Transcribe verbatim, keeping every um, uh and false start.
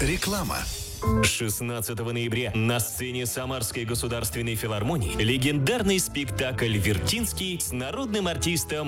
Реклама. шестнадцатого ноября на сцене Самарской государственной филармонии легендарный спектакль «Вертинский» с народным артистом